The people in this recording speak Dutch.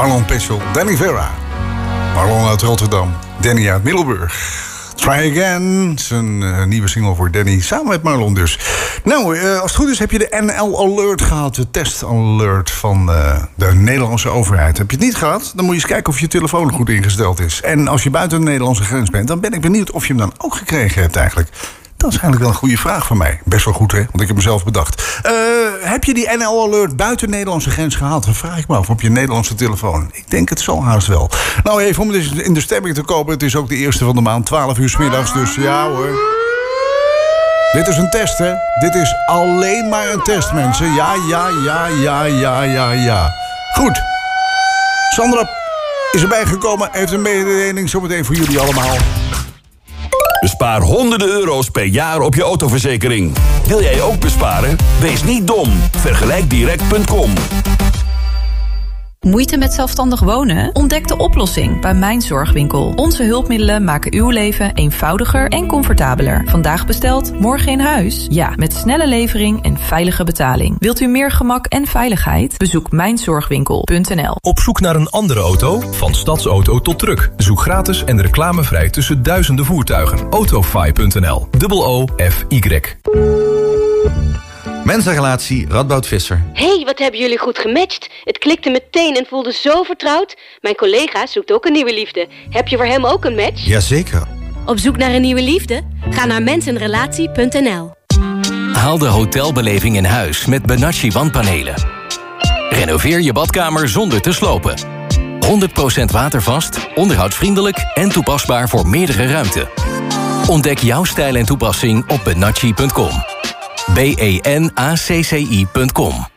Marlon Petschel, Danny Vera. Marlon uit Rotterdam, Danny uit Middelburg. Try Again, zijn nieuwe single voor Danny, samen met Marlon dus. Nou, als het goed is heb je de NL Alert gehad, de testalert van de Nederlandse overheid. Heb je het niet gehad, dan moet je eens kijken of je telefoon goed ingesteld is. En als je buiten de Nederlandse grens bent, dan ben ik benieuwd of je hem dan ook gekregen hebt eigenlijk. Dat is eigenlijk wel een goede vraag van mij. Best wel goed, hè? Want ik heb mezelf bedacht. Heb je die NL Alert buiten de Nederlandse grens gehaald? Dan vraag ik me af op je Nederlandse telefoon. Ik denk het zal haast wel. Nou, even om dus in de stemming te komen. Het is ook de eerste van de maand, 12 uur 's middags. Dus ja hoor. Dit is een test, hè? Dit is alleen maar een test, mensen. Ja. Goed. Sandra is erbij gekomen. Heeft een mededeling zometeen voor jullie allemaal. Bespaar honderden euro's per jaar op je autoverzekering. Wil jij ook besparen? Wees niet dom. Vergelijkdirect.com. Moeite met zelfstandig wonen? Ontdek de oplossing bij Mijn Zorgwinkel. Onze hulpmiddelen maken uw leven eenvoudiger en comfortabeler. Vandaag besteld, morgen in huis? Ja, met snelle levering en veilige betaling. Wilt u meer gemak en veiligheid? Bezoek mijnzorgwinkel.nl. Op zoek naar een andere auto? Van stadsauto tot truck. Zoek gratis en reclamevrij tussen duizenden voertuigen. Autofy.nl. OOFY. Mensenrelatie, Radboud Visser. Hey, wat hebben jullie goed gematcht. Het klikte meteen en voelde zo vertrouwd. Mijn collega zoekt ook een nieuwe liefde. Heb je voor hem ook een match? Jazeker. Op zoek naar een nieuwe liefde? Ga naar mensenrelatie.nl. Haal de hotelbeleving in huis met Benacci wandpanelen. Renoveer je badkamer zonder te slopen. 100% watervast, onderhoudsvriendelijk en toepasbaar voor meerdere ruimten. Ontdek jouw stijl en toepassing op benacci.com. BENACCI.com.